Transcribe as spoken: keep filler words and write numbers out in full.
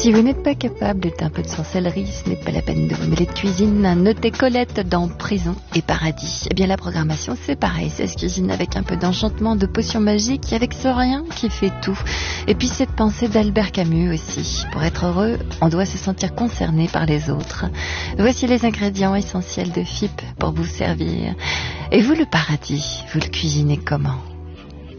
Si vous n'êtes pas capable d'un peu de sorcellerie, ce n'est pas la peine de vous mêler de cuisine. Notez Colette dans Prison et Paradis. Eh bien la programmation c'est pareil, ça se cuisine avec un peu d'enchantement, de potions magiques, avec ce rien qui fait tout. Et puis cette pensée d'Albert Camus aussi. Pour être heureux, on doit se sentir concerné par les autres. Voici les ingrédients essentiels de F I P pour vous servir. Et vous, le paradis, vous le cuisinez comment ?